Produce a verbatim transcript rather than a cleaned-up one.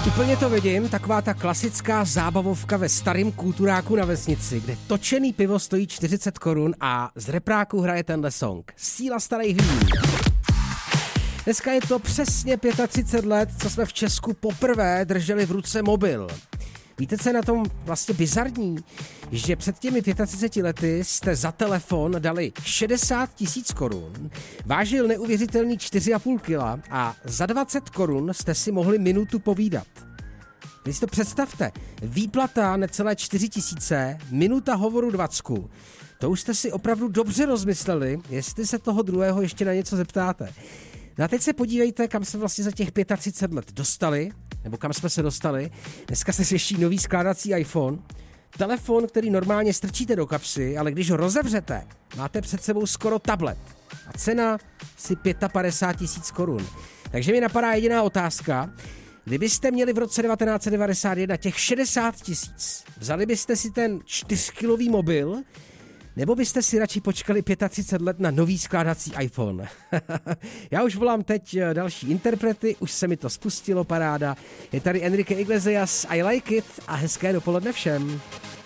Úplně to vidím, taková ta klasická zábavovka ve starém kulturáku na vesnici, kde točený pivo stojí čtyřicet korun a z repráku hraje tenhle song. Síla starých vín. Dneska je to přesně třicet pět let, co jsme v Česku poprvé drželi v ruce mobil. Víte, co je na tom vlastně bizarní? Že před těmi třiceti pěti lety jste za telefon dali šedesát tisíc korun, vážil neuvěřitelný čtyři a půl kila a za dvacet korun jste si mohli minutu povídat. Vy si to představte, výplata necelé čtyři tisíce, minuta hovoru dvacku. To už jste si opravdu dobře rozmysleli, jestli se toho druhého ještě na něco zeptáte. No a teď se podívejte, kam jsme vlastně za těch třicet pět let dostali, nebo kam jsme se dostali. Dneska se řeší nový skládací iPhone. Telefon, který normálně strčíte do kapsy, ale když ho rozevřete, máte před sebou skoro tablet. A cena si padesát pět tisíc korun. Takže mi napadá jediná otázka. Kdybyste měli v roce devatenáct set devadesát jedna těch šedesát tisíc, vzali byste si ten čtyřkilový mobil, nebo byste si radši počkali třicet pět let na nový skládací iPhone? Já už volám teď další interprety, už se mi to spustilo, paráda. Je tady Enrique Iglesias, I Like It a hezké dopoledne všem.